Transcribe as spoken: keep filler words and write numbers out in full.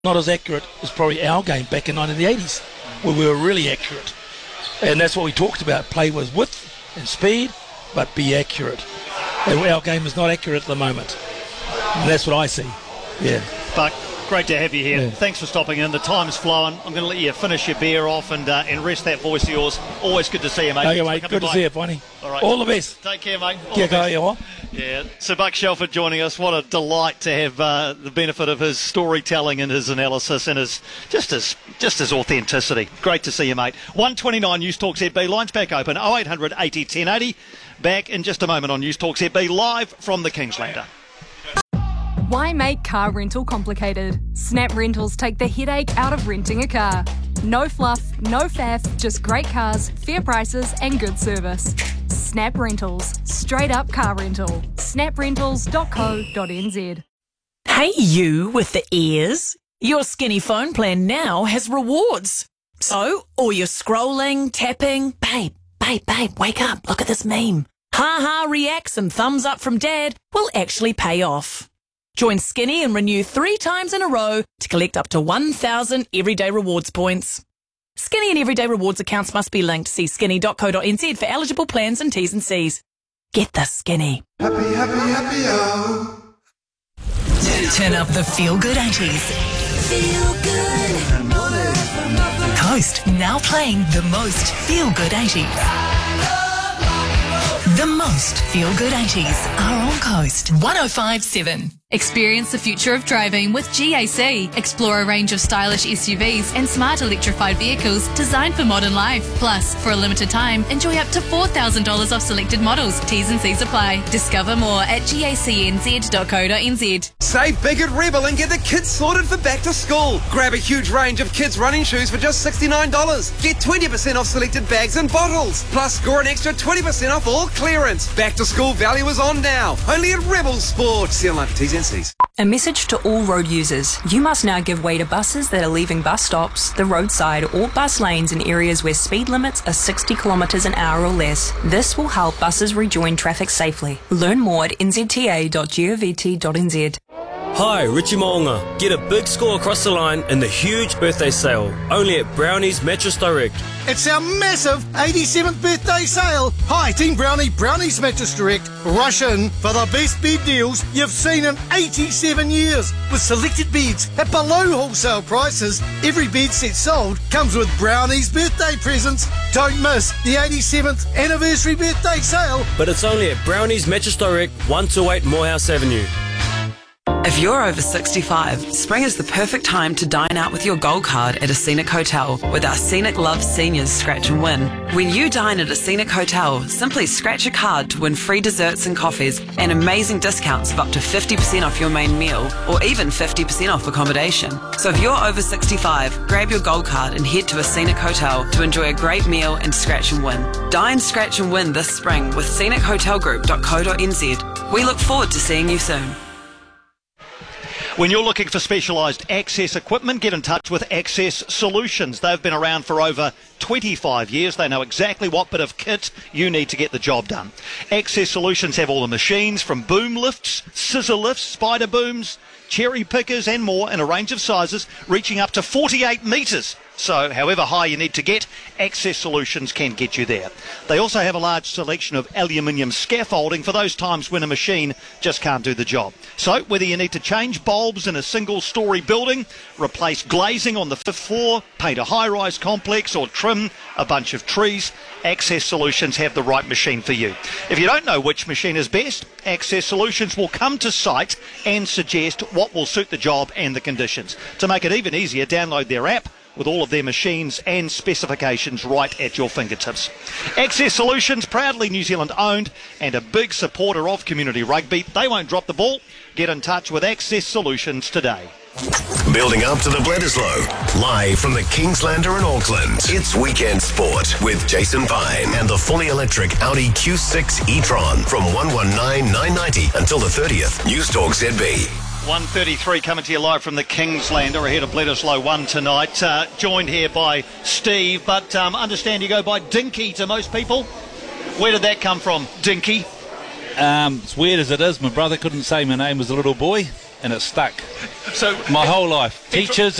not as accurate as probably our game back in nineteen eighties, where we were really accurate. And that's what we talked about. Play with width and speed, but be accurate. And our game is not accurate at the moment. And that's what I see. Yeah. Buck, great to have you here. Yeah. Thanks for stopping in. The time's flowing. I'm going to let you finish your beer off and uh, and rest that voice of yours. Always good to see you, mate. Okay, mate. Good to see you, Bonnie. All right. All the best. Take care, mate. All Yeah, the best. go, Yeah, so Buck Shelford joining us. What a delight to have uh, the benefit of his storytelling and his analysis and his just his just his authenticity. Great to see you, mate. one twenty-nine News Talk Z B. Lines back open. oh eight hundred eighty ten eighty. Back in just a moment on News Talk Z B, live from the Kingslander. Why make car rental complicated? Snap Rentals take the headache out of renting a car. No fluff, no faff, just great cars, fair prices and good service. Snap Rentals. Straight up car rental. snap rentals dot co dot n z. Hey you with the ears. Your Skinny phone plan now has rewards. So, all your scrolling, tapping, babe, babe, babe, wake up, look at this meme. Ha-ha reacts and thumbs up from dad will actually pay off. Join Skinny and renew three times in a row to collect up to one thousand Everyday Rewards points. Skinny and Everyday Rewards accounts must be linked. See skinny dot co dot n z for eligible plans and T's and C's. Get the Skinny. Happy, happy, happy, oh. Turn up the Feel Good eighties. Feel Good. Coast now playing the most Feel Good eighties. The most Feel Good eighties are on Coast one oh five point seven. Experience the future of driving with G A C. Explore a range of stylish S U Vs and smart electrified vehicles designed for modern life. Plus, for a limited time, enjoy up to four thousand dollars off selected models. T's and C's apply. Discover more at gacnz dot co dot n z. Save big at Rebel and get the kids sorted for back to school. Grab a huge range of kids' running shoes for just sixty-nine dollars. Get twenty percent off selected bags and bottles. Plus, score an extra twenty percent off all clearance. Back to school value is on now. Only at Rebel Sports. See online for T's and C's. A message to all road users. You must now give way to buses that are leaving bus stops, the roadside or bus lanes in areas where speed limits are sixty kilometres an hour or less. This will help buses rejoin traffic safely. Learn more at n z t a dot govt dot n z. Hi, Richie Moonga. Get a big score across the line in the huge birthday sale, only at Brownie's Mattress Direct. It's our massive eighty-seventh birthday sale. Hi, Team Brownie, Brownie's Mattress Direct. Rush in for the best bed deals you've seen in eighty-seven years. With selected beds at below wholesale prices, every bed set sold comes with Brownie's birthday presents. Don't miss the eighty-seventh anniversary birthday sale. But it's only at Brownie's Mattress Direct, one two eight Morehouse Avenue. If you're over sixty-five, spring is the perfect time to dine out with your Gold Card at a Scenic Hotel with our Scenic Love Seniors Scratch and Win. When you dine at a Scenic Hotel, simply scratch a card to win free desserts and coffees and amazing discounts of up to fifty percent off your main meal or even fifty percent off accommodation. So if you're over sixty-five, grab your Gold Card and head to a Scenic Hotel to enjoy a great meal and scratch and win. Dine, scratch and win this spring with scenic hotel group dot co dot n z. We look forward to seeing you soon. When you're looking for specialised access equipment, get in touch with Access Solutions. They've been around for over twenty-five years. They know exactly what bit of kit you need to get the job done. Access Solutions have all the machines from boom lifts, scissor lifts, spider booms, cherry pickers and more in a range of sizes reaching up to forty-eight metres. So however high you need to get, Access Solutions can get you there. They also have a large selection of aluminium scaffolding for those times when a machine just can't do the job. So whether you need to change bulbs in a single storey building, replace glazing on the fifth floor, paint a high-rise complex or trim a bunch of trees, Access Solutions have the right machine for you. If you don't know which machine is best, Access Solutions will come to site and suggest what will suit the job and the conditions. To make it even easier, download their app with all of their machines and specifications right at your fingertips. Access Solutions, proudly New Zealand owned and a big supporter of community rugby. They won't drop the ball. Get in touch with Access Solutions today. Building up to the Bledisloe, live from the Kingslander in Auckland. It's Weekend Sport with Jason Pine and the fully electric Audi Q six e-tron from one nineteen nine ninety until the thirtieth. News Talk Z B. one thirty-three coming to you live from the Kingslander ahead of Bledisloe one tonight. Uh, joined here by Steve, but um, understand you go by Dinky to most people. Where did that come from, Dinky? Um, as weird as it is, my brother couldn't say my name as a little boy. and it stuck. So my whole life. Teachers